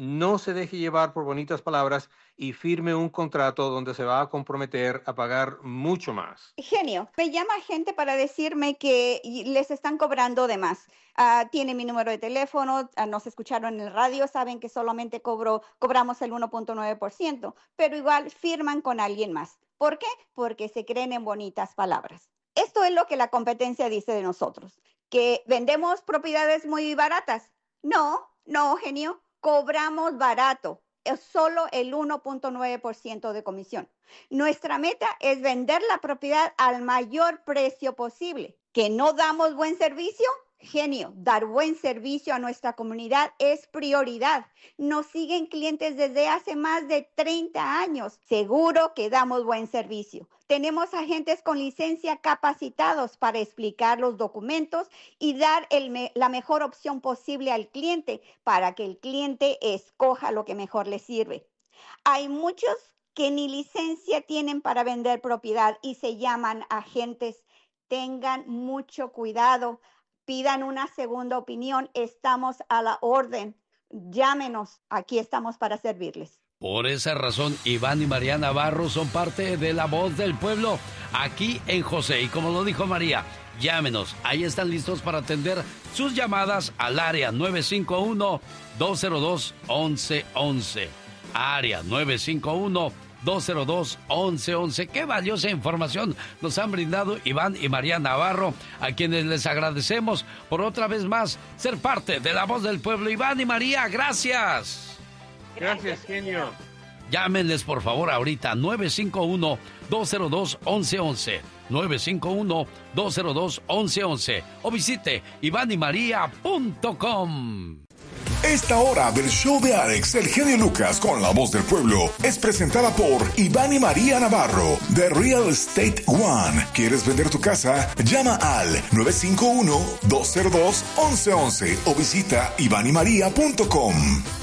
no se deje llevar por bonitas palabras y firme un contrato donde se va a comprometer a pagar mucho más. Genio, me llama gente para decirme que les están cobrando de más. Tiene mi número de teléfono, nos escucharon en el radio, saben que solamente cobramos el 1.9%, pero igual firman con alguien más. ¿Por qué? Porque se creen en bonitas palabras. Esto es lo que la competencia dice de nosotros, que vendemos propiedades muy baratas. No, no, genio, cobramos barato. Es solo el 1.9% de comisión. Nuestra meta es vender la propiedad al mayor precio posible. ¿Que no damos buen servicio? Genio, dar buen servicio a nuestra comunidad es prioridad. Nos siguen clientes desde hace más de 30 años. Seguro que damos buen servicio. Tenemos agentes con licencia capacitados para explicar los documentos y dar la mejor opción posible al cliente para que el cliente escoja lo que mejor le sirve. Hay muchos que ni licencia tienen para vender propiedad y se llaman agentes. Tengan mucho cuidado. Pidan una segunda opinión, estamos a la orden. Llámenos, aquí estamos para servirles. Por esa razón, Iván y María Navarro son parte de La Voz del Pueblo, aquí en José. Y como lo dijo María, llámenos, ahí están listos para atender sus llamadas al área 951-202-1111. Área 951-202-1111. Qué valiosa información nos han brindado Iván y María Navarro, a quienes les agradecemos por otra vez más ser parte de La Voz del Pueblo. Iván y María, gracias. Gracias, genio. Llámenles por favor ahorita 951-202-1111. 951-202-1111 o visite ivanymaria.com. Esta hora del show de Alex, el genio Lucas con La Voz del Pueblo es presentada por Iván y María Navarro de Real Estate One. ¿Quieres vender tu casa? Llama al 951-202-1111 o visita ivanymaria.com.